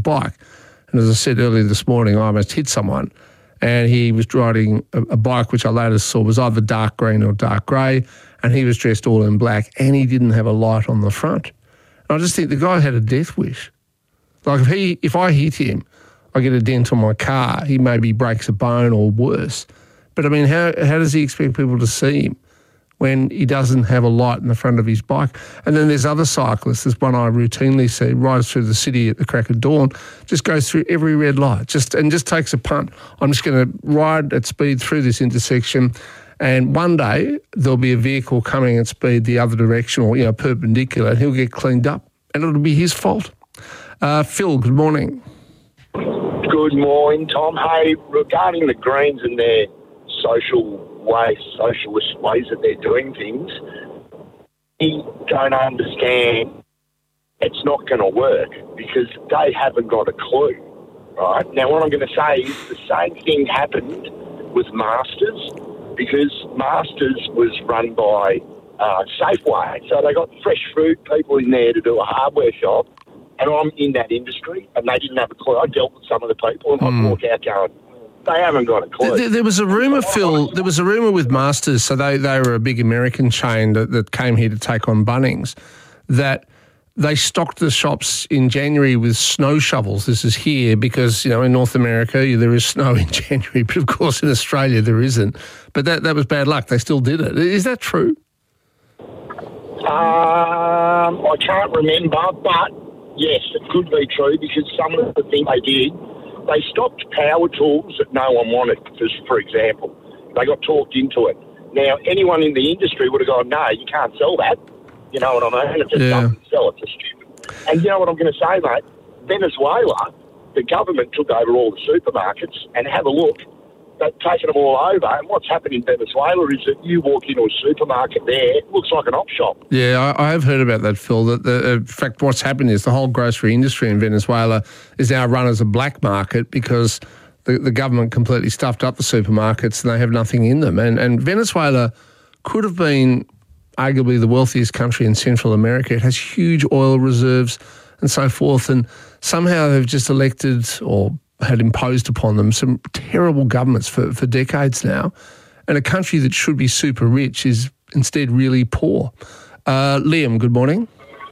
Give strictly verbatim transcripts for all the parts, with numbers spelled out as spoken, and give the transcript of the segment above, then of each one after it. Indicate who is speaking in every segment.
Speaker 1: bike. And as I said earlier this morning, I almost hit someone. And he was riding a, a bike which I later saw was either dark green or dark grey, and he was dressed all in black, and he didn't have a light on the front. And I just think the guy had a death wish. Like if he, if I hit him, I get a dent on my car, he maybe breaks a bone or worse. But I mean, how how does he expect people to see him when he doesn't have a light in the front of his bike? And then there's other cyclists. There's one I routinely see, rides through the city at the crack of dawn, just goes through every red light, just and just takes a punt. I'm just going to ride at speed through this intersection, and one day there'll be a vehicle coming at speed the other direction or, you know, perpendicular, and he'll get cleaned up, and it'll be his fault. Uh, Phil, good morning.
Speaker 2: Good morning, Tom. Hey, regarding the Greens and their social ways, socialist ways that they're doing things, we don't understand it's not going to work because they haven't got a clue, right? Now, what I'm going to say is the same thing happened with Masters because Masters was run by uh, Safeway. So they got fresh food people in there to do a hardware shop, and I'm in that industry, and they didn't have a clue. I dealt with some of the people, and mm. I'd walk out going, they haven't got a clue.
Speaker 1: There, there was a rumour, Phil, there was a rumour with Masters, so they, they were a big American chain that, that came here to take on Bunnings, that they stocked the shops in January with snow shovels. This is here because, you know, in North America there is snow in January, but of course in Australia there isn't. But that, that was bad luck. They still did it. Is that true?
Speaker 2: Um, I can't remember, but yes, it could be true because some of the things they did, they stopped power tools that no one wanted, just for example. They got talked into it. Now, anyone in the industry would have gone, no, you can't sell that. You know what I mean? It just
Speaker 1: yeah.
Speaker 2: doesn't sell. It's just stupid. And you know what I'm going to say, mate? Venezuela, the government took over all the supermarkets, and have a look. They've taken them all over, and what's happened in Venezuela is that you walk into a supermarket there, it looks like an op shop.
Speaker 1: Yeah, I, I have heard about that, Phil. That the, in fact, what's happened is the whole grocery industry in Venezuela is now run as a black market because the, the government completely stuffed up the supermarkets and they have nothing in them. And, and Venezuela could have been arguably the wealthiest country in Central America. It has huge oil reserves and so forth, and somehow they've just elected or had imposed upon them some terrible governments for, for decades now. And a country that should be super rich is instead really poor. Uh, Liam, good morning.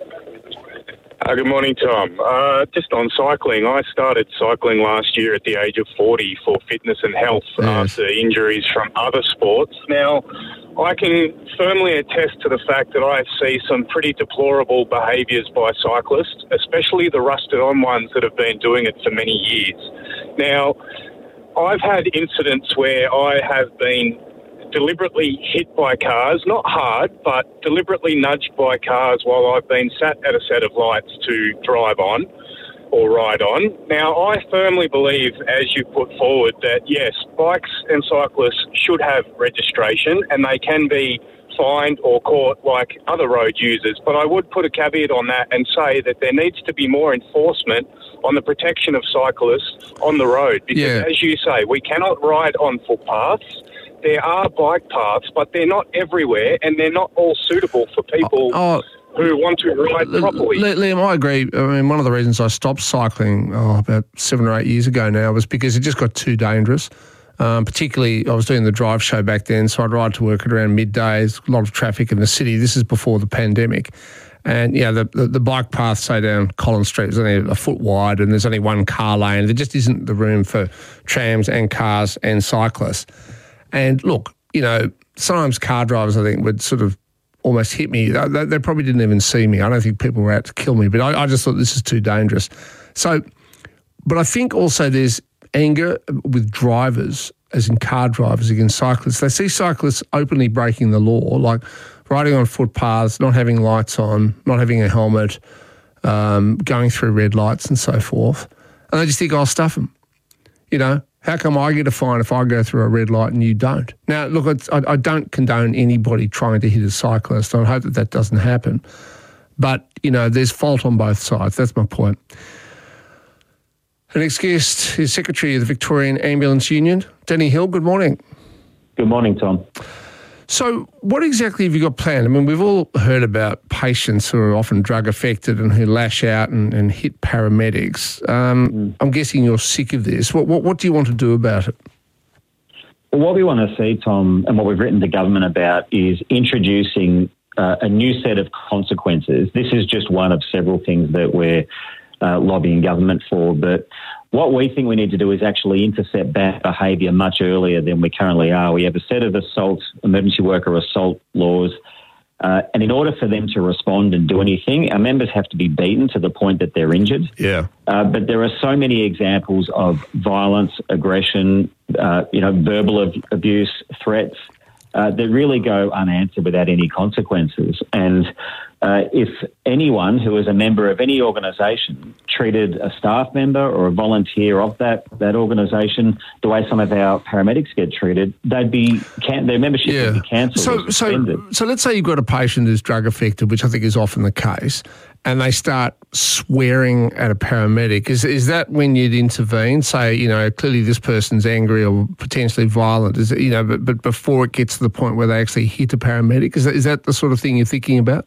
Speaker 3: Uh, good morning, Tom. Uh, just on cycling, I started cycling last year at the age of forty for fitness and health yes. after injuries from other sports. Now, I can firmly attest to the fact that I see some pretty deplorable behaviours by cyclists, especially the rusted-on ones that have been doing it for many years. Now, I've had incidents where I have been deliberately hit by cars, not hard, but deliberately nudged by cars while I've been sat at a set of lights to drive on or ride on. Now, I firmly believe, as you put forward, that yes, bikes and cyclists should have registration and they can be fined or caught like other road users. But I would put a caveat on that and say that there needs to be more enforcement on the protection of cyclists on the road. Because
Speaker 1: yeah.
Speaker 3: as you say, we cannot ride on footpaths. There are bike paths, but they're not everywhere and they're not all suitable for people oh, oh, who want to ride L- properly.
Speaker 1: Liam, I agree. I mean, one of the reasons I stopped cycling oh, about seven or eight years ago now was because it just got too dangerous. Um, particularly, I was doing the drive show back then, so I'd ride to work at around middays, a lot of traffic in the city. This is before the pandemic. And, yeah, the, the, the bike path, say, down Collins Street is only a foot wide and there's only one car lane. There just isn't the room for trams and cars and cyclists. And look, you know, sometimes car drivers, I think, would sort of almost hit me. They, they probably didn't even see me. I don't think people were out to kill me, but I, I just thought this is too dangerous. So, but I think also there's anger with drivers, as in car drivers, against cyclists. They see cyclists openly breaking the law, like riding on footpaths, not having lights on, not having a helmet, um, going through red lights and so forth. And they just think, I'll stuff them, you know. How come I get a fine if I go through a red light and you don't? Now, look, it's, I, I don't condone anybody trying to hit a cyclist. I hope that that doesn't happen. But, you know, there's fault on both sides. That's my point. The next guest is Secretary of the Victorian Ambulance Union, Danny Hill. Good morning.
Speaker 4: Good morning, Tom.
Speaker 1: So what exactly have you got planned? I mean, we've all heard about patients who are often drug affected and who lash out and, and hit paramedics. Um, mm. I'm guessing you're sick of this. What, what, what do you want to do about it?
Speaker 4: Well, what we want to see, Tom, and what we've written to government about is introducing uh, a new set of consequences. This is just one of several things that we're uh, lobbying government for, but what we think we need to do is actually intercept bad behaviour much earlier than we currently are. We have a set of assault, emergency worker assault laws, uh, and in order for them to respond and do anything, our members have to be beaten to the point that they're injured.
Speaker 1: Yeah.
Speaker 4: Uh, but there are so many examples of violence, aggression, uh, you know, verbal ab- abuse, threats, uh, that really go unanswered without any consequences. And uh, if anyone who is a member of any organisation treated a staff member or a volunteer of that, that organisation the way some of our paramedics get treated, they'd be can- their membership
Speaker 1: yeah.
Speaker 4: would be cancelled
Speaker 1: so,
Speaker 4: or suspended.
Speaker 1: So, so let's say you've got a patient who's drug affected, which I think is often the case, and they start swearing at a paramedic. Is is that when you'd intervene? Say, you know, clearly this person's angry or potentially violent. Is it, you know, but but before it gets to the point where they actually hit a paramedic, is that, is that the sort of thing you're thinking about?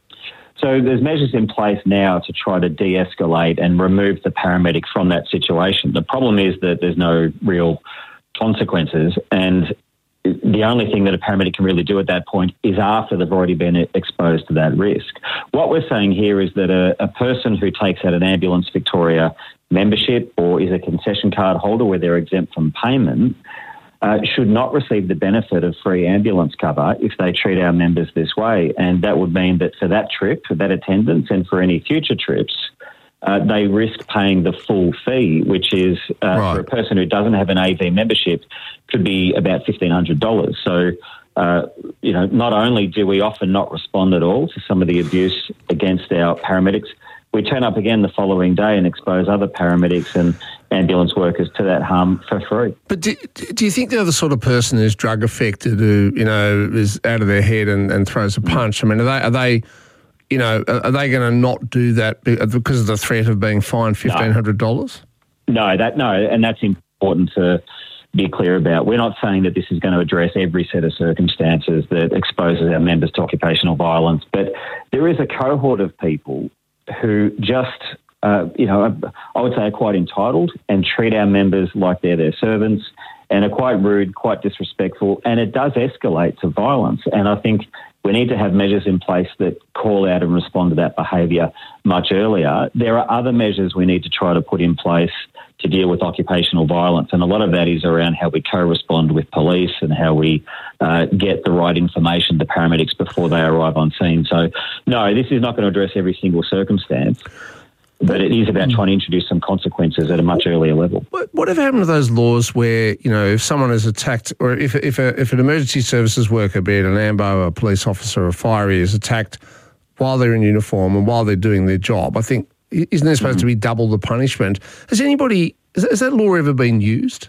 Speaker 4: So there's measures in place now to try to de-escalate and remove the paramedic from that situation. The problem is that there's no real consequences, and the only thing that a paramedic can really do at that point is after they've already been exposed to that risk. What we're saying here is that a, a person who takes out an Ambulance Victoria membership or is a concession card holder where they're exempt from payment uh, should not receive the benefit of free ambulance cover if they treat our members this way. And that would mean that for that trip, for that attendance and for any future trips, Uh, they risk paying the full fee, which is, uh,
Speaker 1: right.
Speaker 4: for a person who doesn't have an A V membership, could be about fifteen hundred dollars. So, uh, you know, not only do we often not respond at all to some of the abuse against our paramedics, we turn up again the following day and expose other paramedics and ambulance workers to that harm for free.
Speaker 1: But do, do you think they're the sort of person who's drug affected, who, you know, is out of their head and, and throws a punch? I mean, are they... Are they You know, are they going to not do that because of the threat of being fined fifteen hundred dollars?
Speaker 4: No. no, that no, and that's important to be clear about. We're not saying that this is going to address every set of circumstances that exposes our members to occupational violence, but there is a cohort of people who just, uh, you know, I would say are quite entitled and treat our members like they're their servants and are quite rude, quite disrespectful, and it does escalate to violence. And I think we need to have measures in place that call out and respond to that behaviour much earlier. There are other measures we need to try to put in place to deal with occupational violence, and a lot of that is around how we co-respond with police and how we uh, get the right information to paramedics before they arrive on scene. So, no, this is not going to address every single circumstance, but it is about trying to introduce some consequences at a much earlier level.
Speaker 1: What, what have happened to those laws where, you know, if someone is attacked, or if if, a, if an emergency services worker, be it an AMBO, a police officer, or a firey, is attacked while they're in uniform and while they're doing their job, I think, isn't there supposed mm-hmm. to be double the punishment? Has anybody, has, has that law ever been used?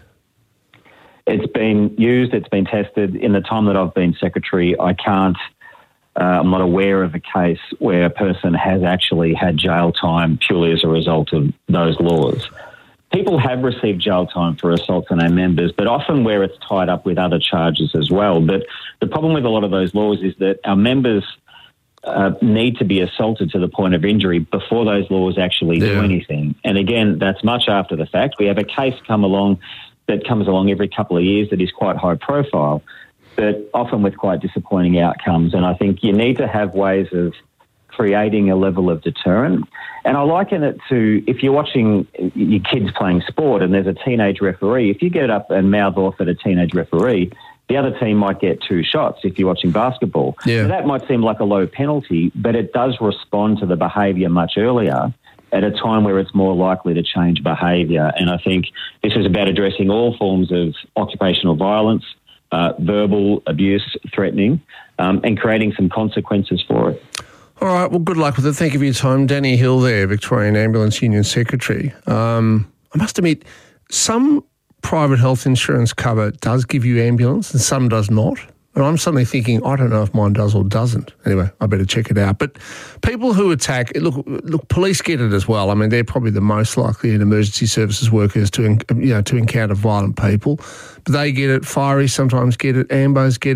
Speaker 4: It's been used, it's been tested. In the time that I've been secretary, I can't Uh, I'm not aware of a case where a person has actually had jail time purely as a result of those laws. People have received jail time for assaults on our members, but often where it's tied up with other charges as well. But the problem with a lot of those laws is that our members uh, need to be assaulted to the point of injury before those laws actually yeah. do anything. And again, that's much after the fact. We have a case come along that comes along every couple of years that is quite high profile, but often with quite disappointing outcomes. And I think you need to have ways of creating a level of deterrent. And I liken it to if you're watching your kids playing sport and there's a teenage referee, if you get up and mouth off at a teenage referee, the other team might get two shots if you're watching basketball.
Speaker 1: Yeah.
Speaker 4: So that might seem like a low penalty, but it does respond to the behaviour much earlier at a time where it's more likely to change behaviour. And I think this is about addressing all forms of occupational violence, Uh, verbal abuse, threatening, um, and creating some consequences for it.
Speaker 1: All right, well, good luck with it. Thank you for your time. Danny Hill there, Victorian Ambulance Union Secretary. Um, I must admit, some private health insurance cover does give you ambulance and some does not. And I'm suddenly thinking, I don't know if mine does or doesn't. Anyway, I better check it out. But people who attack, look, look, police get it as well. I mean, they're probably the most likely in emergency services workers to, you know, to encounter violent people. But they get it. Fireys sometimes get it. Ambos get it.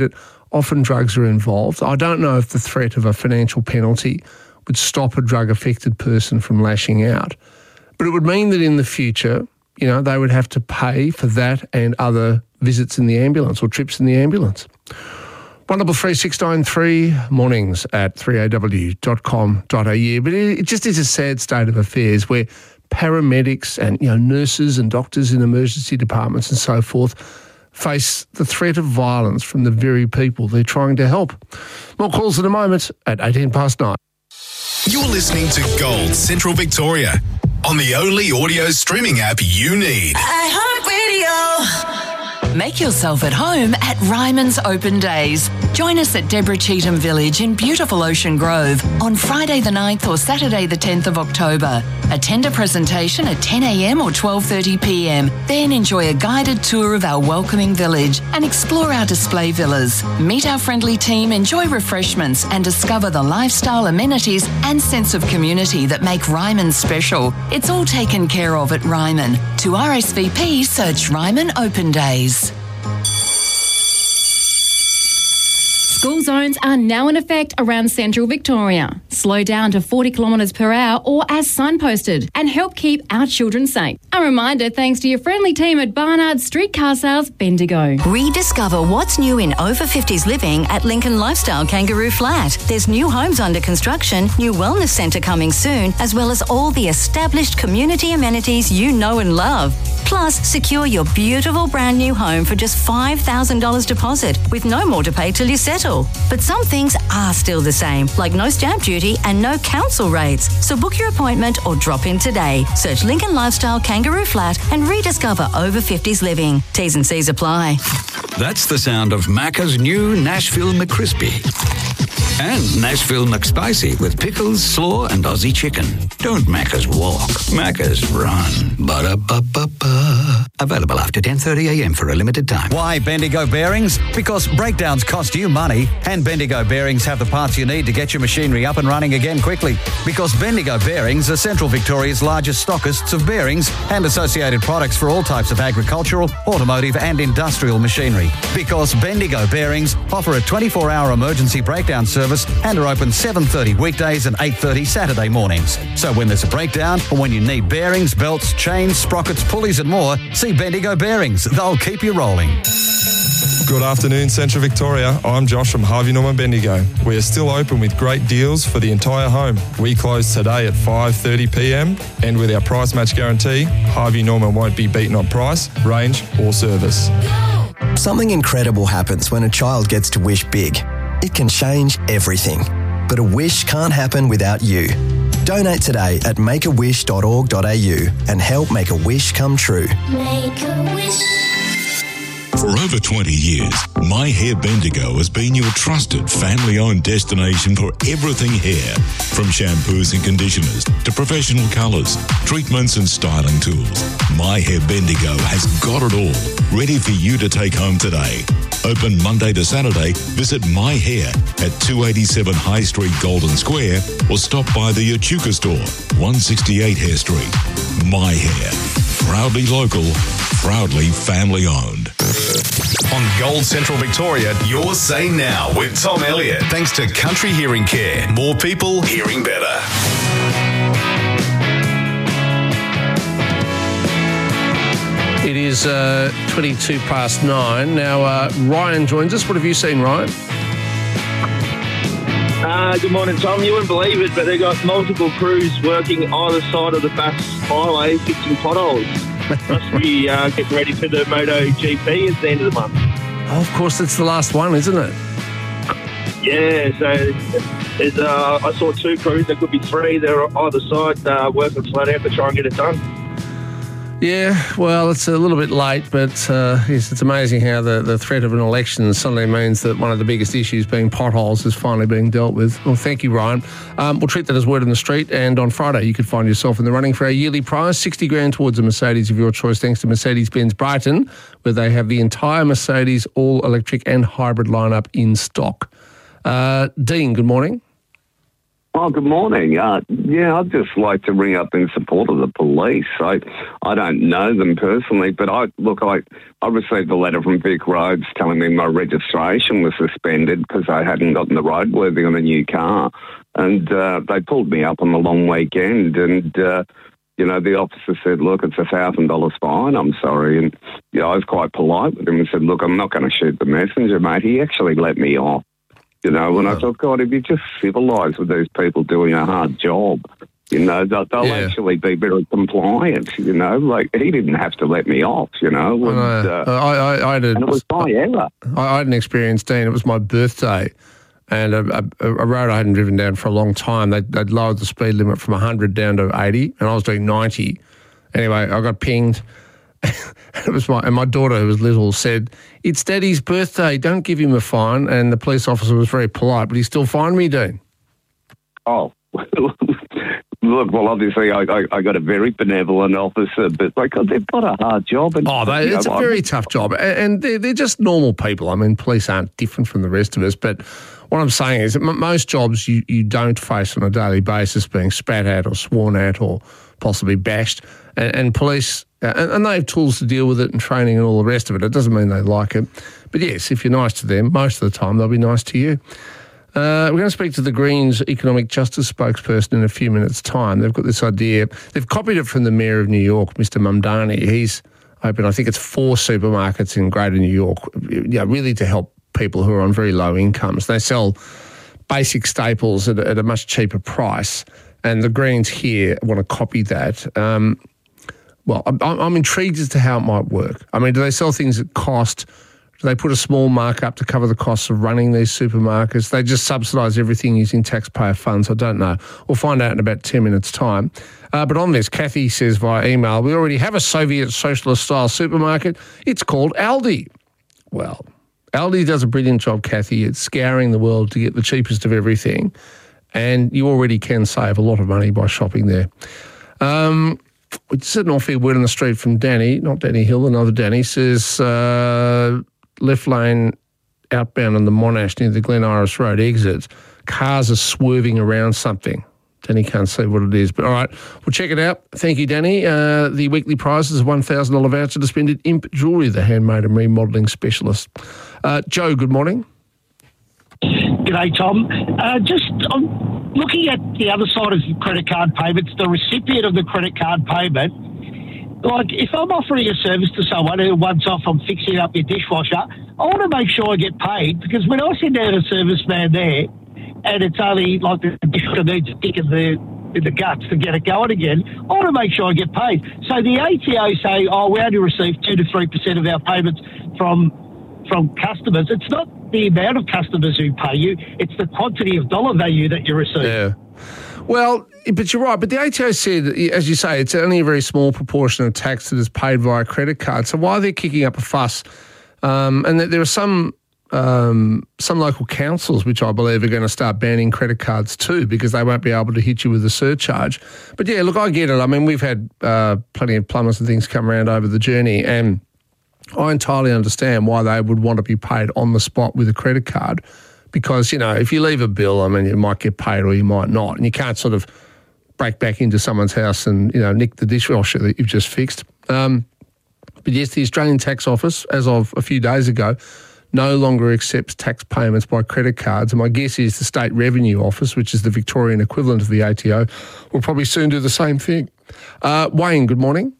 Speaker 1: Often drugs are involved. I don't know if the threat of a financial penalty would stop a drug-affected person from lashing out. But it would mean that in the future, you know, they would have to pay for that and other visits in the ambulance or trips in the ambulance. one double three six nine three, mornings at three a w dot com dot a u. But it, it just is a sad state of affairs where paramedics and, you know, nurses and doctors in emergency departments and so forth face the threat of violence from the very people they're trying to help. More calls in a moment at eighteen past nine.
Speaker 5: You're listening to Gold Central Victoria on the only audio streaming app you need.
Speaker 6: iHeartRadio. Make yourself at home at Ryman's Open Days. Join us at Deborah Cheetham Village in beautiful Ocean Grove on Friday the ninth or Saturday the tenth of October. Attend a presentation at ten a m or twelve thirty p m. Then enjoy a guided tour of our welcoming village and explore our display villas. Meet our friendly team, enjoy refreshments and discover the lifestyle, amenities and sense of community that make Ryman special. It's all taken care of at Ryman. To R S V P, search Ryman Open Days.
Speaker 7: School zones are now in effect around central Victoria. Slow down to forty kilometres per hour or as signposted and help keep our children safe. A reminder thanks to your friendly team at Barnard Streetcar Sales, Bendigo.
Speaker 6: Rediscover what's new in over fifties living at Lincoln Lifestyle Kangaroo Flat. There's new homes under construction, new wellness centre coming soon, as well as all the established community amenities you know and love. Plus, secure your beautiful brand new home for just five thousand dollars deposit with no more to pay till you settle. But some things are still the same, like no stamp duty and no council rates. So book your appointment or drop in today. Search Lincoln Lifestyle Kangaroo Flat and rediscover over fifties living. T's and C's apply.
Speaker 8: That's the sound of Macca's new Nashville McCrispy. And Nashville McSpicy with pickles, slaw and Aussie chicken. Don't Macca's walk, Macca's run. Ba-da-ba-ba-ba. Available after ten thirty a m for a limited time.
Speaker 9: Why Bendigo Bearings? Because breakdowns cost you money and Bendigo Bearings have the parts you need to get your machinery up and running again quickly. Because Bendigo Bearings are Central Victoria's largest stockists of bearings and associated products for all types of agricultural, automotive and industrial machinery. Because Bendigo Bearings offer a twenty-four hour emergency breakdown service and are open seven thirty weekdays and eight thirty Saturday mornings. So when there's a breakdown or when you need bearings, belts, chains, sprockets, pulleys and more, see Bendigo Bearings. They'll keep you rolling.
Speaker 10: Good afternoon, Central Victoria. I'm Josh from Harvey Norman Bendigo. We are still open with great deals for the entire home. We close today at five thirty p m and with our price match guarantee, Harvey Norman won't be beaten on price, range or service.
Speaker 11: Something incredible happens when a child gets to wish big. It can change everything. But a wish can't happen without you. Donate today at make a wish dot org dot a u and help make a wish come true.
Speaker 12: Make a wish.
Speaker 13: For over twenty years, My Hair Bendigo has been your trusted family-owned destination for everything hair. From shampoos and conditioners to professional colours, treatments and styling tools. My Hair Bendigo has got it all, ready for you to take home today. Open Monday to Saturday, visit My Hair at two eighty-seven High Street, Golden Square, or stop by the Echuca store, one sixty-eight Hare Street. My Hair, proudly local, proudly family-owned.
Speaker 5: On Gold Central Victoria, your say now with Tom Elliott. Thanks to Country Hearing Care. More people hearing better.
Speaker 1: It is uh, twenty-two past nine. Now, uh, Ryan joins us. What have you seen, Ryan?
Speaker 14: Uh, good morning, Tom. You wouldn't believe it, but they've got multiple crews working either side of the Bass Highway fixing potholes. Must be uh, getting ready for the MotoGP at the end of the month.
Speaker 1: Oh, of course, it's the last one, isn't it?
Speaker 14: Yeah, so there's, uh, I saw two crews. There could be three. They're on either side uh, working flat out to try and get it done.
Speaker 1: Yeah, well, it's a little bit late, but uh, yes, it's amazing how the, the threat of an election suddenly means that one of the biggest issues, being potholes, is finally being dealt with. Well, thank you, Ryan. Um, we'll treat that as word in the street, and on Friday you could find yourself in the running for our yearly prize, sixty grand towards a Mercedes of your choice, thanks to Mercedes-Benz Brighton, where they have the entire Mercedes all-electric and hybrid lineup in stock. Uh, Dean, good morning.
Speaker 12: Oh, good morning. Uh, yeah, I'd just like to ring up in support of the police. I, I don't know them personally, but I look, I, I received a letter from Vic Roads telling me my registration was suspended because I hadn't gotten the roadworthy on a new car. And uh, they pulled me up on the long weekend and, uh, you know, the officer said, look, it's a one thousand dollars fine, I'm sorry. And, you know, I was quite polite with him and said, look, I'm not going to shoot the messenger, mate. He actually let me off. You know, and I thought, God, if you just civilise with these people doing a hard job, you know, they'll, they'll yeah. actually be very compliant, you know. Like, he didn't have to let me off, you know. And,
Speaker 1: uh, I, I, I had a,
Speaker 12: and it was my error.
Speaker 1: I, I had an experience, Dean. It was my birthday, and a, a, a road I hadn't driven down for a long time, they'd, they'd lowered the speed limit from one hundred down to eighty, and I was doing ninety. Anyway, I got pinged. It was my and my daughter, who was little, said, "It's Daddy's birthday. Don't give him a fine." And the police officer was very polite, but he still fined me, Dean.
Speaker 12: Oh, look. Well, obviously, I, I, I got a very benevolent officer, but like they've got a hard job. And,
Speaker 1: oh, they, it's know, a very I'm, tough job, and they're, they're just normal people. I mean, police aren't different from the rest of us, but what I'm saying is that most jobs you, you don't face on a daily basis being spat at or sworn at or possibly bashed, and, and police. Uh, and, and they have tools to deal with it and training and all the rest of it. It doesn't mean they like it. But yes, if you're nice to them, most of the time they'll be nice to you. Uh, we're going to speak to the Greens economic justice spokesperson in a few minutes' time. They've got this idea. They've copied it from the Mayor of New York, Mister Mamdani. He's opened, I think it's four supermarkets in Greater New York, you know, really to help people who are on very low incomes. They sell basic staples at, at a much cheaper price, and the Greens here want to copy that. Um Well, I'm, I'm intrigued as to how it might work. I mean, do they sell things at cost? Do they put a small markup to cover the costs of running these supermarkets? They just subsidise everything using taxpayer funds? I don't know. We'll find out in about ten minutes' time. Uh, but on this, Kathy says via email, we already have a Soviet socialist-style supermarket. It's called Aldi. Well, Aldi does a brilliant job, Kathy. It's scouring the world to get the cheapest of everything. And you already can save a lot of money by shopping there. Um... We just had an off-air word on the street from Danny, not Danny Hill, another Danny, says uh, left lane outbound on the Monash near the Glen Iris Road exit. Cars are swerving around something. Danny can't see what it is. But all right, we'll check it out. Thank you, Danny. Uh, the weekly prize is a one thousand dollars voucher to spend at Imp Jewellery, the handmade and remodelling specialist. Uh, Joe, good morning.
Speaker 15: G'day, Tom. Uh, just um, looking at the other side of credit card payments, the recipient of the credit card payment, like if I'm offering a service to someone who wants off I'm fixing up your dishwasher, I want to make sure I get paid, because when I send out a serviceman there and it's only like the dishwasher needs a kick in the, in the guts to get it going again, I want to make sure I get paid. So the A T O say, oh, we only receive two to three percent of our payments from from customers. It's not the amount of customers who pay you, it's the quantity of dollar value that you receive.
Speaker 1: Yeah. Well, but you're right. But the A T O said, as you say, it's only a very small proportion of tax that is paid via credit card. So why they're kicking up a fuss, um, and there are some um, some local councils which I believe are going to start banning credit cards too, because they won't be able to hit you with a surcharge. But yeah, look, I get it. I mean, we've had uh, plenty of plumbers and things come around over the journey, and I entirely understand why they would want to be paid on the spot with a credit card, because, you know, if you leave a bill, I mean, you might get paid or you might not, and you can't sort of break back into someone's house and, you know, nick the dishwasher that you've just fixed. Um, but yes, the Australian Tax Office, as of a few days ago, no longer accepts tax payments by credit cards, and my guess is the State Revenue Office, which is the Victorian equivalent of the A T O, will probably soon do the same thing. Uh, Wayne, good morning.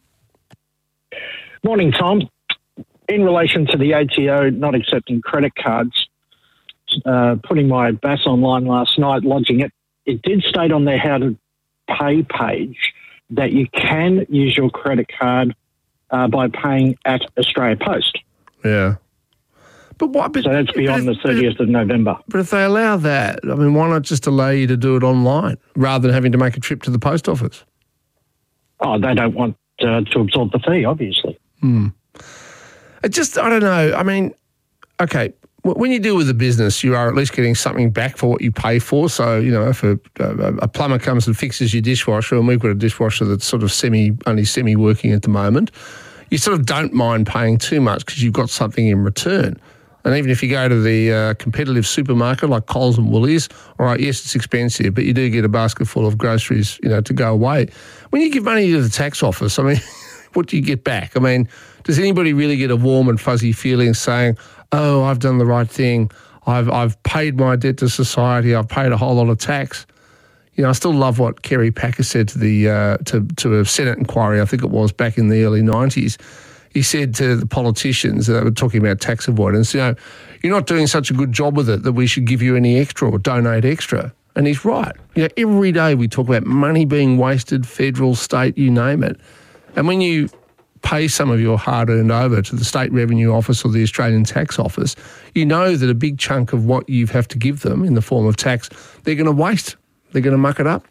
Speaker 16: Morning, Tom. In relation to the A T O not accepting credit cards, uh, putting my B A S online last night, lodging it, it did state on their how to pay page that you can use your credit card uh, by paying at Australia Post.
Speaker 1: Yeah. But what? But,
Speaker 16: so that's beyond if, the thirtieth of November.
Speaker 1: But if they allow that, I mean, why not just allow you to do it online rather than having to make a trip to the post office?
Speaker 16: Oh, they don't want uh, to absorb the fee, obviously.
Speaker 1: Hmm. It just, I don't know. I mean, okay, when you deal with a business, you are at least getting something back for what you pay for. So, you know, if a, a, a plumber comes and fixes your dishwasher, and we've got a dishwasher that's sort of semi, only semi-working at the moment, you sort of don't mind paying too much because you've got something in return. And even if you go to the uh, competitive supermarket like Coles and Woolies, all right, yes, it's expensive, but you do get a basket full of groceries, you know, to go away. When you give money to the tax office, I mean, what do you get back? I mean, does anybody really get a warm and fuzzy feeling saying, oh, I've done the right thing, I've I've paid my debt to society, I've paid a whole lot of tax? You know, I still love what Kerry Packer said to the uh, to, to a Senate inquiry, I think it was, back in the early nineties. He said to the politicians, they were talking about tax avoidance, you know, you're not doing such a good job with it that we should give you any extra or donate extra. And he's right. You know, every day we talk about money being wasted, federal, state, you name it. And when you pay some of your hard-earned over to the State Revenue Office or the Australian Tax Office, you know that a big chunk of what you have to give them in the form of tax, they're going to waste. They're going to muck it up.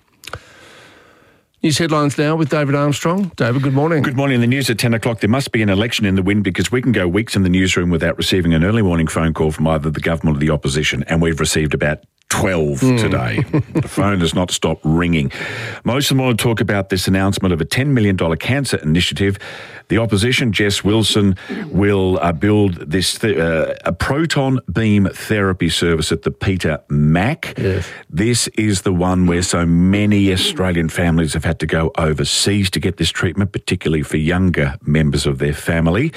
Speaker 1: News headlines now with David Armstrong. David, good morning.
Speaker 17: Good morning. The news at ten o'clock. There must be an election in the wind because we can go weeks in the newsroom without receiving an early morning phone call from either the government or the opposition, and we've received about twelve mm. today. The phone has not stopped ringing. Most of them want to talk about this announcement of a ten million dollars cancer initiative. The opposition, Jess Wilson, will uh, build this th- uh, a proton beam therapy service at the Peter Mac.
Speaker 1: Yes.
Speaker 17: This is the one where so many Australian families have had to go overseas to get this treatment, particularly for younger members of their family.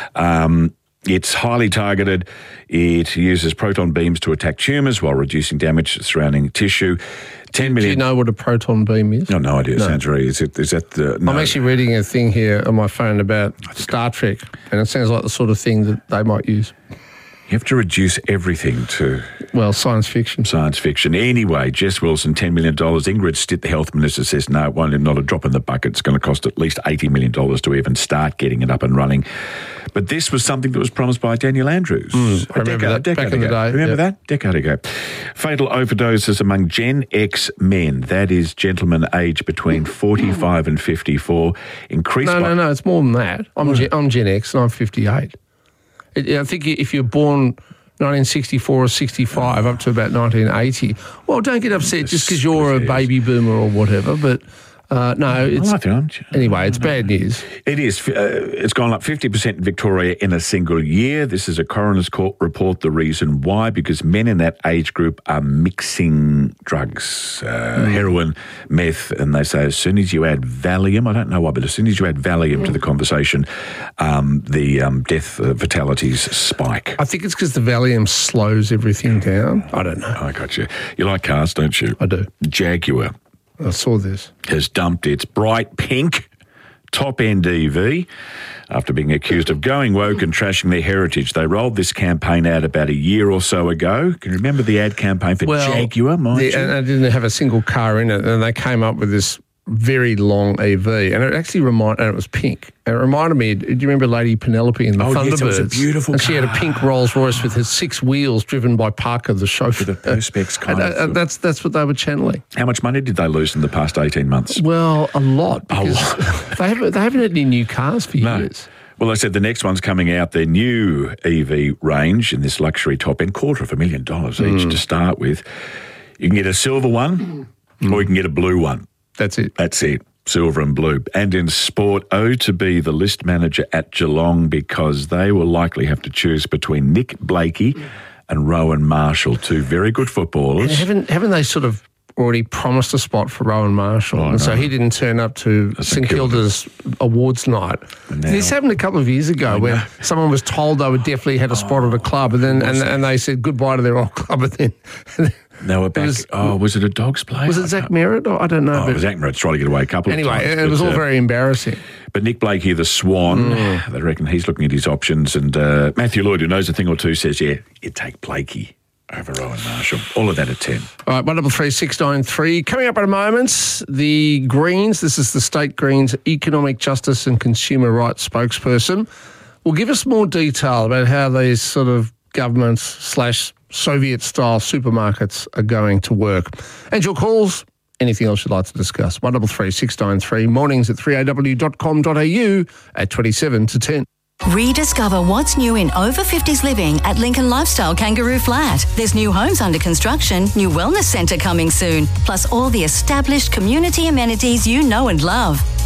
Speaker 17: Um, It's highly targeted. It uses proton beams to attack tumours while reducing damage surrounding tissue. ten million.
Speaker 1: Do you know what a proton beam is?
Speaker 17: No, no idea.
Speaker 1: No.
Speaker 17: Sounds very. Is, it, is that the. No.
Speaker 1: I'm actually reading a thing here on my phone about Star Trek, and it sounds like the sort of thing that they might use.
Speaker 17: You have to reduce everything to...
Speaker 1: Well, science fiction.
Speaker 17: Science fiction. Anyway, Jess Wilson, ten million dollars. Ingrid Stitt, the health minister, says no, it won't, not a drop in the bucket. It's going to cost at least eighty million dollars to even start getting it up and running. But this was something that was promised by Daniel Andrews.
Speaker 1: Mm, I remember
Speaker 17: decade,
Speaker 1: that back in
Speaker 17: ago.
Speaker 1: the day.
Speaker 17: Remember
Speaker 1: yep.
Speaker 17: that? Decade ago. Fatal overdoses among Gen X men. That is gentlemen aged between forty-five and fifty-four. Increased
Speaker 1: No,
Speaker 17: by...
Speaker 1: no, no, it's more than that. I'm,
Speaker 17: What?
Speaker 1: Gen, I'm Gen X and I'm fifty-eight. It, I think if you're born nineteen sixty-four or sixty-five up to about nineteen eighty, well, don't get upset just because you're a baby boomer or whatever, but uh, no, it's...
Speaker 17: I think
Speaker 1: anyway, it's bad news.
Speaker 17: It is. Uh, it's gone up fifty percent in Victoria in a single year. This is a coroner's court report. The reason why, because men in that age group are mixing drugs, uh, mm. heroin, meth, and they say as soon as you add Valium, I don't know why, but as soon as you add Valium mm. to the conversation, um, the um, death uh, fatalities spike.
Speaker 1: I think it's because the Valium slows everything down. I don't know.
Speaker 17: I got you. You like cars, don't you?
Speaker 1: I do.
Speaker 17: Jaguar.
Speaker 1: I saw this.
Speaker 17: Has dumped its bright pink top-end E V after being accused of going woke and trashing their heritage. They rolled this campaign out about a year or so ago. Can you remember the ad campaign for
Speaker 1: well,
Speaker 17: Jaguar, mind
Speaker 1: the,
Speaker 17: you?
Speaker 1: And they didn't have a single car in it, and they came up with this very long E V, and it actually reminded, and it was pink. And it reminded me, do you remember Lady Penelope in the
Speaker 17: oh,
Speaker 1: Thunderbirds?
Speaker 17: Yes, it was a beautiful
Speaker 1: and
Speaker 17: car.
Speaker 1: she had a pink Rolls Royce with her six wheels driven by Parker, the chauffeur.
Speaker 17: With a Perspex kind
Speaker 1: and,
Speaker 17: of.
Speaker 1: uh, that's, that's what they were channeling.
Speaker 17: How much money did they lose in the past eighteen months?
Speaker 1: Well, a lot.
Speaker 17: A lot.
Speaker 1: they, haven't, they haven't had any new cars for
Speaker 17: no.
Speaker 1: years.
Speaker 17: Well, they said the next one's coming out, their new E V range in this luxury top end, quarter of a million dollars each
Speaker 1: Mm.
Speaker 17: to start with. You can get a silver one mm. or you can get a blue one.
Speaker 1: That's it.
Speaker 17: That's it. Silver and blue. And in sport, oh to be the list manager at Geelong because they will likely have to choose between Nick Blakey and Rowan Marshall, two very good footballers.
Speaker 1: And haven't, haven't they sort of already promised a spot for Rowan Marshall?
Speaker 17: Oh,
Speaker 1: and so
Speaker 17: no.
Speaker 1: he didn't turn up to St Kilda's awards night.
Speaker 17: Now,
Speaker 1: this happened a couple of years ago where someone was told they would definitely had a spot oh, at a club and then and, and they said goodbye to their old club and then... And then
Speaker 17: They were back. Was, oh, was it a Dogs play?
Speaker 1: Was it Zach Merritt? I don't know.
Speaker 17: Oh, it was Zach Merritt trying to get away a couple
Speaker 1: anyway,
Speaker 17: of times.
Speaker 1: Anyway, it was
Speaker 17: but,
Speaker 1: all
Speaker 17: uh,
Speaker 1: very embarrassing.
Speaker 17: But Nick Blakey, the Swan,
Speaker 1: mm.
Speaker 17: they reckon he's looking at his options. And uh, Matthew Lloyd, who knows a thing or two, says, yeah, you take Blakey over Rowan Marshall. All of that at ten.
Speaker 1: All right, one double three six nine three. Coming up in a moment, the Greens. This is the State Greens Economic Justice and Consumer Rights spokesperson. Will give us more detail about how these sort of governments slash Soviet-style supermarkets are going to work. And your calls, anything else you'd like to discuss, one double three six nine three, mornings at three a w dot com dot a u at twenty-seven to ten.
Speaker 18: Rediscover what's new in over fifties living at Lincoln Lifestyle Kangaroo Flat. There's new homes under construction, new wellness centre coming soon, plus all the established community amenities you know and love.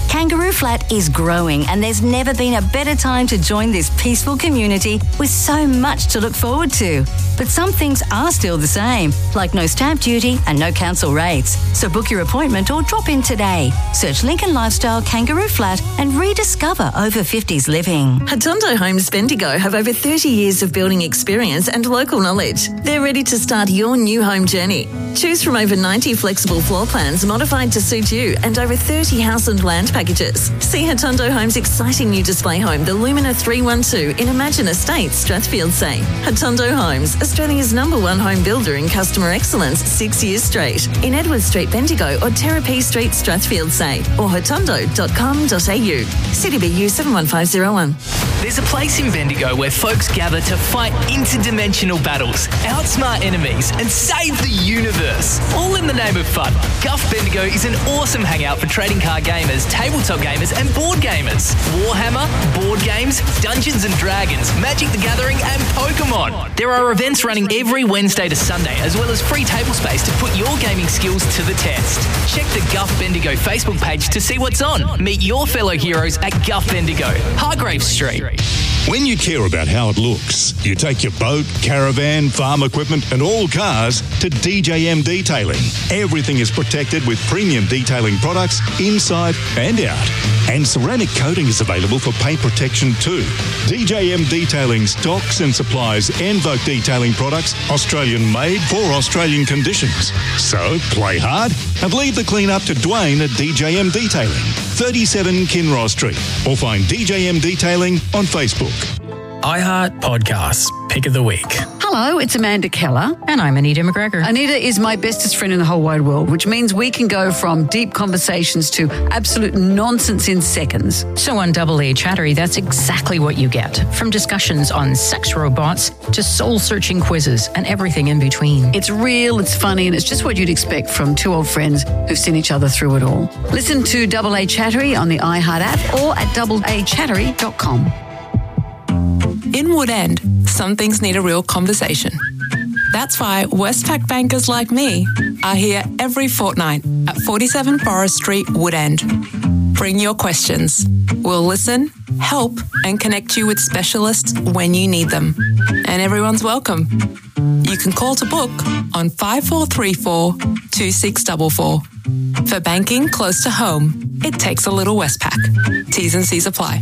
Speaker 18: Kangaroo Flat is growing, and there's never been a better time to join this peaceful community with so much to look forward to. But some things are still the same, like no stamp duty and no council rates. So book your appointment or drop in today. Search Lincoln Lifestyle Kangaroo Flat and rediscover over fifties living.
Speaker 19: Hotondo Homes Bendigo have over thirty years of building experience and local knowledge. They're ready to start your new home journey. Choose from over ninety flexible floor plans modified to suit you and over thirty house and land packages. See Hotondo Homes' exciting new display home, the Lumina three one two in Imagine Estates, Strathfield Say. Hotondo Homes, Australia's number one home builder in customer excellence six years straight. In Edward Street, Bendigo or Terrapee Street, Strathfield Say or hotondo dot com dot a u. C D B U seven one five zero one.
Speaker 20: There's a place in Bendigo where folks gather to fight interdimensional battles, outsmart enemies and save the universe, all in the name of fun. Guff Bendigo is an awesome hangout for trading card gamers, tabletop gamers and board gamers. Warhammer, board games, Dungeons and Dragons, Magic the Gathering and Pokemon. There are events running every Wednesday to Sunday, as well as free table space to put your gaming skills to the test. Check the Guff Bendigo Facebook page to see what's on. Meet your fellow heroes at Guff Bendigo, Hargrave Street.
Speaker 13: When you care about how it looks, you take your boat, caravan, farm equipment and all cars to D J M Detailing. Everything is protected with premium detailing products inside and out. And ceramic coating is available for paint protection too. D J M Detailing stocks and supplies Envoke detailing products, Australian made for Australian conditions. So play hard and leave the clean up to Dwayne at D J M Detailing, thirty-seven Kinross Street, or find D J M Detailing on Facebook.
Speaker 21: iHeart Podcasts, Pick of the Week.
Speaker 22: Hello, it's Amanda Keller.
Speaker 23: And I'm Anita McGregor.
Speaker 22: Anita is my bestest friend in the whole wide world, which means we can go from deep conversations to absolute nonsense in seconds.
Speaker 23: So on Double A Chattery, that's exactly what you get. From discussions on sex robots to soul-searching quizzes and everything in between.
Speaker 22: It's real, it's funny, and it's just what you'd expect from two old friends who've seen each other through it all. Listen to Double A Chattery on the iHeart app or at double a chattery dot com.
Speaker 24: In Woodend, some things need a real conversation. That's why Westpac bankers like me are here every fortnight at forty-seven Forest Street, Woodend. Bring your questions. We'll listen, help, and connect you with specialists when you need them. And everyone's welcome. You can call to book on five four three four, two six four four. For banking close to home, it takes a little Westpac. T's and C's apply.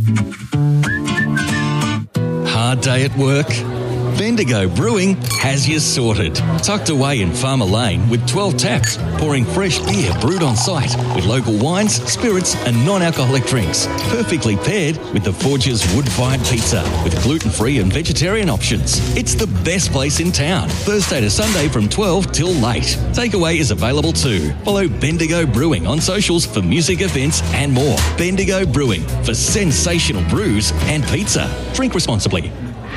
Speaker 25: Hard day at work? Bendigo Brewing has you sorted. Tucked away in Farmer Lane with twelve taps, pouring fresh beer brewed on site with local wines, spirits and non-alcoholic drinks. Perfectly paired with the Forge's wood-fired pizza with gluten-free and vegetarian options. It's the best place in town. Thursday to Sunday from twelve till late. Takeaway is available too. Follow Bendigo Brewing on socials for music events and more. Bendigo Brewing for sensational brews and pizza. Drink responsibly.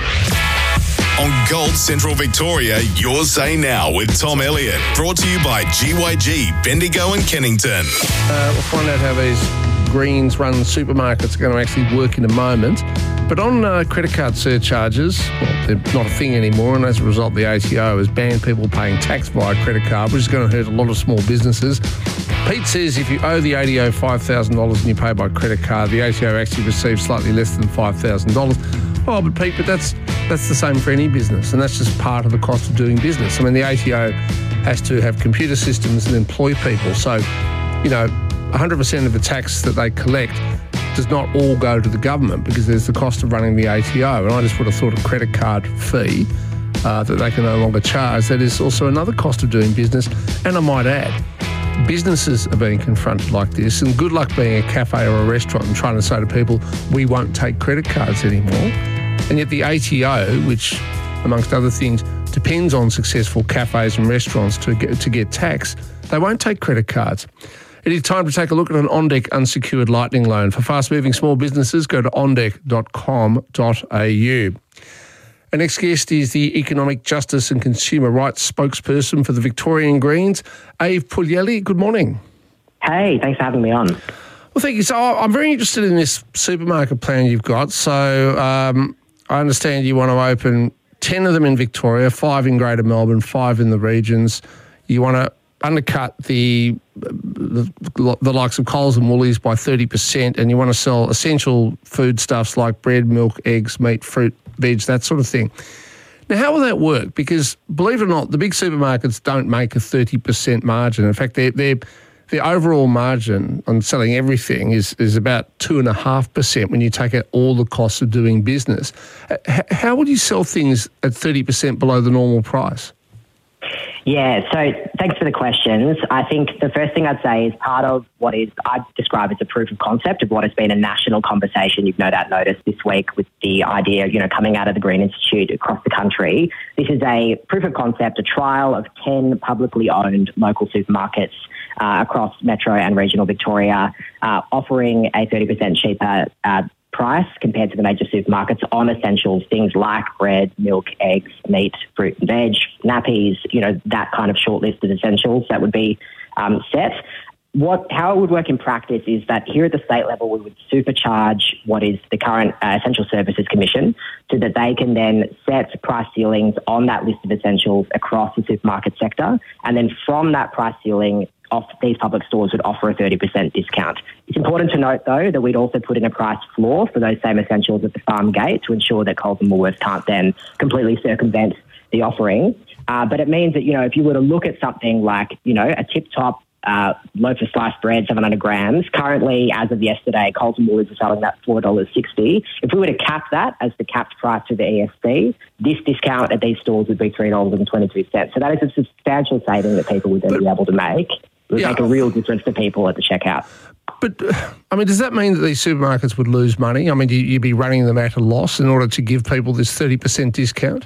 Speaker 5: On Gold Central Victoria, Your Say Now with Tom Elliott. Brought to you by G Y G, Bendigo and Kennington.
Speaker 1: Uh, we'll find out how these greens run supermarkets are going to actually work in a moment. But on uh, credit card surcharges, well, they're not a thing anymore, and as a result, the A T O has banned people paying tax via credit card, which is going to hurt a lot of small businesses. Pete says if you owe the A T O five thousand dollars and you pay by credit card, the A T O actually receives slightly less than five thousand dollars. Oh, but Pete, but that's that's the same for any business, and that's just part of the cost of doing business. I mean, the A T O has to have computer systems and employ people. So, you know, one hundred percent of the tax that they collect does not all go to the government because there's the cost of running the A T O. And I just would have thought a credit card fee uh, that they can no longer charge, that is also another cost of doing business. And I might add, businesses are being confronted like this, and good luck being a cafe or a restaurant and trying to say to people, we won't take credit cards anymore. And yet the A T O, which, amongst other things, depends on successful cafes and restaurants to get, to get tax, they won't take credit cards. It is time to take a look at an OnDeck unsecured lightning loan. For fast-moving small businesses, go to on deck dot com dot a u. Our next guest is the Economic Justice and Consumer Rights spokesperson for the Victorian Greens, Ave Puglielli. Good morning.
Speaker 26: Hey, thanks for having me on.
Speaker 1: Well, thank you. So I'm very interested in this supermarket plan you've got. So um, I understand you want to open ten of them in Victoria, five in Greater Melbourne, five in the regions. You want to undercut the, the the likes of Coles and Woolies by thirty percent, and you want to sell essential foodstuffs like bread, milk, eggs, meat, fruit, veg, that sort of thing. Now, how will that work? Because believe it or not, the big supermarkets don't make a thirty percent margin. In fact, their their their overall margin on selling everything is is about two and a half percent when you take out all the costs of doing business. H- how would you sell things at thirty percent below the normal price?
Speaker 26: Yeah, so thanks for the questions. I think the first thing I'd say is part of what is I describe as a proof of concept of what has been a national conversation. You've no doubt noticed this week with the idea, you know, coming out of the Green Institute across the country. This is a proof of concept, a trial of ten publicly owned local supermarkets uh, across metro and regional Victoria, uh, offering a thirty percent cheaper uh, price compared to the major supermarkets on essentials, things like bread, milk, eggs, meat, fruit and veg, nappies, you know, that kind of short list of essentials that would be um, set. What, how it would work in practice is that here at the state level, we would supercharge what is the current uh, Essential Services Commission so that they can then set price ceilings on that list of essentials across the supermarket sector. And then from that price ceiling, off these public stores would offer a thirty percent discount. It's important to note, though, that we'd also put in a price floor for those same essentials at the farm gate to ensure that Coles and Woolworths can't then completely circumvent the offering. Uh, but it means that, you know, if you were to look at something like, you know, a tip-top uh, loaf of sliced bread, seven hundred grams, currently, as of yesterday, Coles and Woolworths are selling that four dollars sixty. If we were to cap that as the capped price for the E S C, this discount at these stores would be three dollars twenty-two. So that is a substantial saving that people would then be able to make. It would yeah. make a real difference to people at the checkout.
Speaker 1: But, I mean, does that mean that these supermarkets would lose money? I mean, you, you'd be running them at a loss in order to give people this thirty percent discount?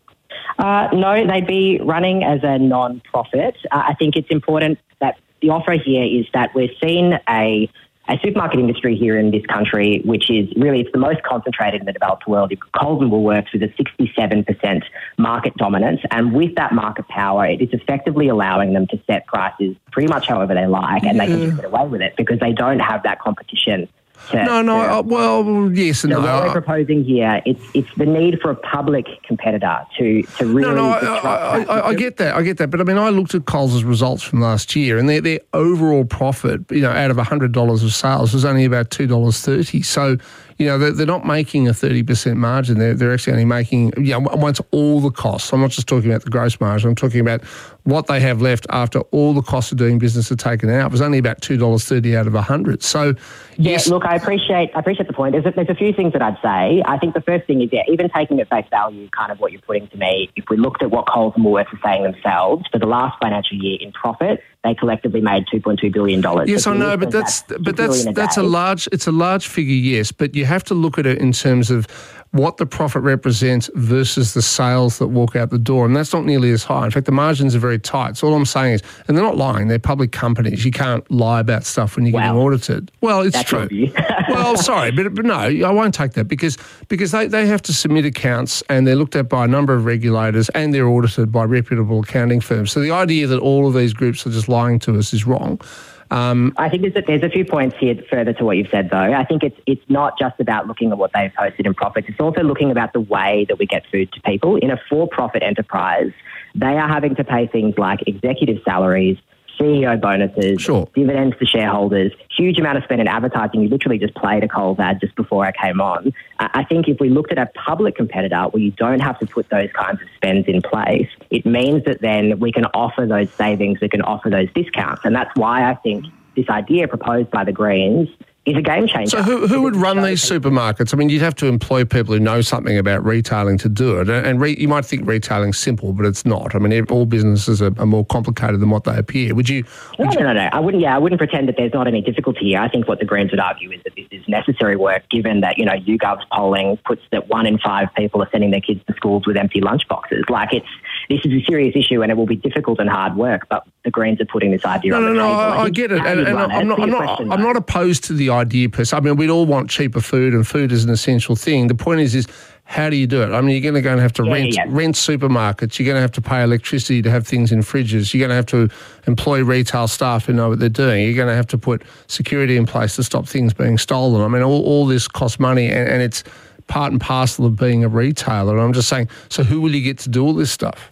Speaker 26: Uh, no, they'd be running as a non-profit. Uh, I think it's important that the offer here is that we're seeing a a supermarket industry here in this country, which is really, it's the most concentrated in the developed world. You've got Coles and Woolworths with a sixty-seven percent market dominance. And with that market power, it is effectively allowing them to set prices pretty much however they like, and yeah. they can just get away with it because they don't have that competition. To,
Speaker 1: no, no,
Speaker 26: to,
Speaker 1: uh, well, yes and
Speaker 26: so
Speaker 1: no.
Speaker 26: What we're proposing here, it's it's the need for a public competitor to, to really...
Speaker 1: No, no, I, I, I, I get that, I get that. But, I mean, I looked at Coles' results from last year, and their, their overall profit, you know, out of one hundred dollars of sales was only about two dollars thirty. So, you know, they're, they're not making a thirty percent margin. They're, they're actually only making, you know, once all the costs. I'm not just talking about the gross margin. I'm talking about what they have left after all the costs of doing business are taken out. It was only about two dollars thirty out of one hundred. So,
Speaker 26: yeah,
Speaker 1: yes.
Speaker 26: Look, I appreciate I appreciate the point. There's a, there's a few things that I'd say. I think the first thing is, yeah, even taking at face value kind of what you're putting to me, if we looked at what Coles and Woolworths are saying themselves, for the last financial year in profit, they collectively made two point two billion dollars.
Speaker 1: Yes, I know, but that's but that's a that's a large it's a large figure, yes. But you have to look at it in terms of what the profit represents versus the sales that walk out the door, and that's not nearly as high. In fact, the margins are very tight. So all I'm saying is, and they're not lying, they're public companies. You can't lie about stuff when you're
Speaker 26: wow.
Speaker 1: getting audited. Well, it's
Speaker 26: that's
Speaker 1: true. well, sorry, but, but no, I won't take that because because they, they have to submit accounts and they're looked at by a number of regulators and they're audited by reputable accounting firms. So the idea that all of these groups are just lying to us is wrong. Um,
Speaker 26: I think there's a, there's a few points here further to what you've said, though. I think it's it's not just about looking at what they've posted in profits. It's also looking about the way that we get food to people. In a for-profit enterprise, they are having to pay things like executive salaries, C E O bonuses,
Speaker 1: sure.
Speaker 26: dividends to shareholders, huge amount of spend in advertising. You literally just played a Coles ad just before I came on. Uh, I think if we looked at a public competitor where you don't have to put those kinds of spends in place, it means that then we can offer those savings, we can offer those discounts. And that's why I think this idea proposed by the Greens is a game changer.
Speaker 1: So who, who would run these supermarkets? I mean, you'd have to employ people who know something about retailing to do it. And re, you might think retailing's simple, but it's not. I mean, all businesses are, are more complicated than what they appear. Would you? Would
Speaker 26: no,
Speaker 1: you...
Speaker 26: no, no, no. I wouldn't. Yeah, I wouldn't pretend that there's not any difficulty here. I think what the Greens would argue is that this is necessary work, given that, you know, YouGov's polling puts that one in five people are sending their kids to schools with empty lunchboxes. Like, it's this is a serious issue, and it will be difficult and hard work. But the Greens are putting this idea
Speaker 1: no,
Speaker 26: on the
Speaker 1: no,
Speaker 26: table.
Speaker 1: No, no, I, I get it, and, and I'm not. I'm not. I'm not opposed to the idea per se. I mean, we'd all want cheaper food, and food is an essential thing. The point is, is how do you do it? I mean, you're going to go and have to
Speaker 26: yeah,
Speaker 1: rent
Speaker 26: yeah.
Speaker 1: rent supermarkets. You're going to have to pay electricity to have things in fridges. You're going to have to employ retail staff who know what they're doing. You're going to have to put security in place to stop things being stolen. I mean, all, all this costs money, and, and it's part and parcel of being a retailer. And I'm just saying, so who will you get to do all this stuff?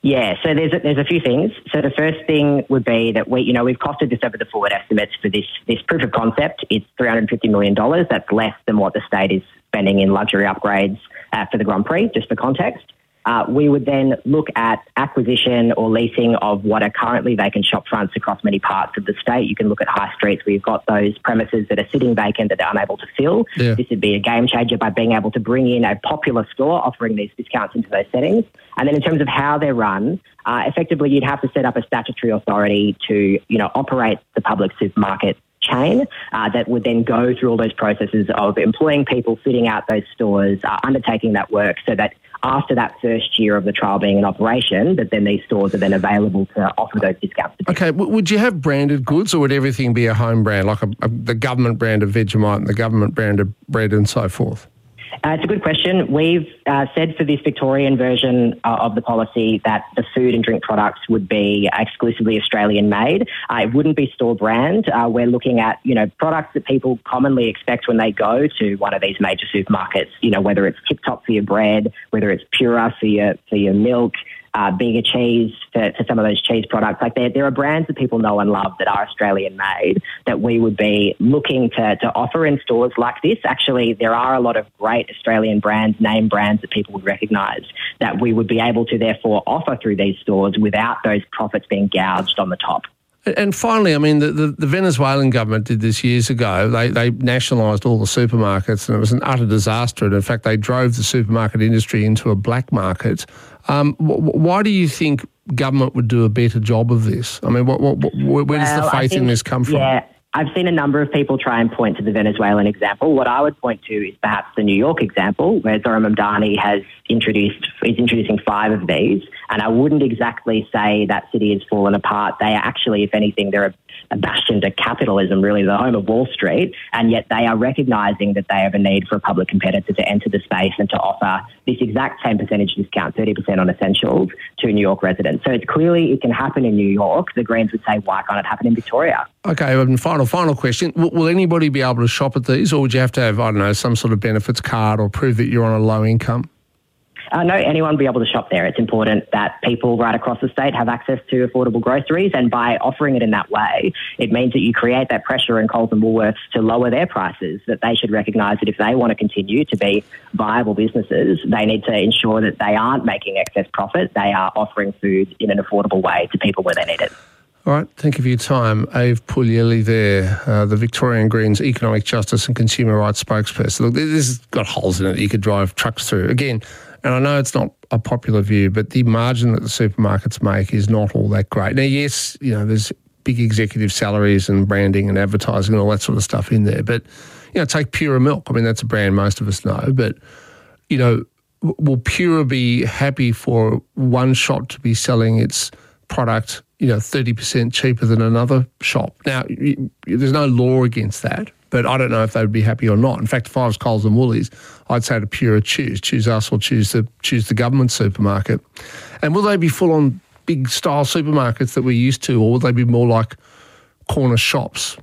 Speaker 26: Yeah, so there's a, there's a few things. So the first thing would be that we, you know, we've costed this over the forward estimates for this this proof of concept. It's three hundred fifty million dollars. That's less than what the state is spending in luxury upgrades uh, for the Grand Prix, just for context. Uh, we would then look at acquisition or leasing of what are currently vacant shop fronts across many parts of the state. You can look at high streets where you've got those premises that are sitting vacant that are unable to fill.
Speaker 1: Yeah.
Speaker 26: This would be a game changer by being able to bring in a popular store offering these discounts into those settings. And then in terms of how they're run, uh, effectively you'd have to set up a statutory authority to, you know, operate the public supermarket chain uh, that would then go through all those processes of employing people, fitting out those stores, uh, undertaking that work so that after that first year of the trial being in operation, that then these stores are then available to offer those discounts.
Speaker 1: Okay, w- would you have branded goods, or would everything be a home brand, like a, a, the government brand of Vegemite and the government brand of bread and so forth?
Speaker 26: Uh, it's a good question. We've uh, said for this Victorian version uh, of the policy that the food and drink products would be exclusively Australian made. Uh, it wouldn't be store brand. Uh, we're looking at, you know, products that people commonly expect when they go to one of these major supermarkets, you know, whether it's Tip Top for your bread, whether it's Pura for your, for your milk, Uh, Bega cheese for, for some of those cheese products. Like there, there are brands that people know and love that are Australian made that we would be looking to, to offer in stores like this. Actually, there are a lot of great Australian brands, name brands that people would recognise that we would be able to therefore offer through these stores without those profits being gouged on the top.
Speaker 1: And finally, I mean, the, the, the Venezuelan government did this years ago. They they nationalised all the supermarkets, and it was an utter disaster. And in fact, they drove the supermarket industry into a black market. Um, wh- why do you think government would do a better job of this? I mean, what, what, what, where
Speaker 26: well,
Speaker 1: does the faith
Speaker 26: think,
Speaker 1: in this come from?
Speaker 26: Yeah. I've seen a number of people try and point to the Venezuelan example. What I would point to is perhaps the New York example, where Zoran Mamdani has introduced is introducing five of these. And I wouldn't exactly say that city has fallen apart. They are actually, if anything, they're a, a bastion to capitalism, really, the home of Wall Street. And yet they are recognising that they have a need for a public competitor to enter the space and to offer this exact same percentage discount, thirty percent on essentials, to New York residents. So it's clearly it can happen in New York. The Greens would say, why can't it happen in Victoria?
Speaker 1: Okay, and final, final question. Will, will anybody be able to shop at these, or would you have to have, I don't know, some sort of benefits card or prove that you're on a low income?
Speaker 26: Uh, no, anyone will be able to shop there. It's important that people right across the state have access to affordable groceries, and by offering it in that way, it means that you create that pressure in Coles and Woolworths to lower their prices, that they should recognise that if they want to continue to be viable businesses, they need to ensure that they aren't making excess profit. They are offering food in an affordable way to people where they need it.
Speaker 1: All right, thank you for your time. Ave Puglielli there, uh, the Victorian Greens Economic Justice and Consumer Rights spokesperson. Look, this has got holes in it that you could drive trucks through. Again, and I know it's not a popular view, but the margin that the supermarkets make is not all that great. Now, yes, you know, there's big executive salaries and branding and advertising and all that sort of stuff in there. But, you know, take Pura Milk. I mean, that's a brand most of us know. But, you know, will Pura be happy for one shop to be selling its product, you know, thirty percent cheaper than another shop? Now, you, there's no law against that, but I don't know if they would be happy or not. In fact, if I was Coles and Woolies, I'd say to Pura, choose. Choose us or choose the choose the government supermarket. And will they be full-on big-style supermarkets that we're used to, or will they be more like corner shops?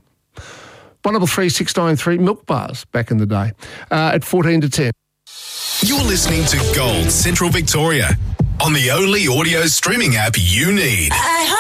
Speaker 1: one double three six nine three Milk Bars back in the day uh, at fourteen to ten.
Speaker 5: You're listening to Gold Central Victoria on the only audio streaming app you need.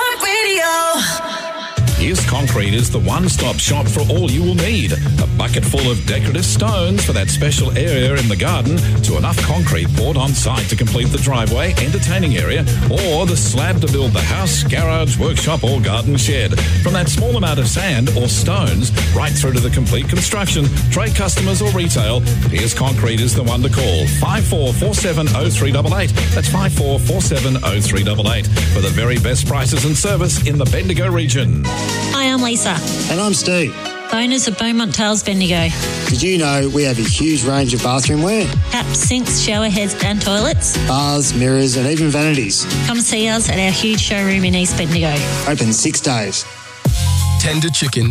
Speaker 2: iHeartRadio.
Speaker 3: Here's Concrete is the one-stop shop for all you will need. A bucket full of decorative stones for that special area in the garden, to enough concrete poured on site to complete the driveway, entertaining area, or the slab to build the house, garage, workshop or garden shed. From that small amount of sand or stones right through to the complete construction, trade customers or retail, Here's Concrete is the one to call. five four four seven oh three eight eight. That's five four four seven oh three eight eight for the very best prices and service in the Bendigo region.
Speaker 4: Hi, I'm Lisa.
Speaker 6: And I'm Steve.
Speaker 4: Owners of Beaumont Tales Bendigo.
Speaker 6: Did you know we have a huge range of bathroom wear?
Speaker 4: Taps, sinks, shower heads and toilets.
Speaker 6: Bars, mirrors and even vanities.
Speaker 4: Come see us at our huge showroom in East Bendigo.
Speaker 6: Open six days.
Speaker 7: Tender chicken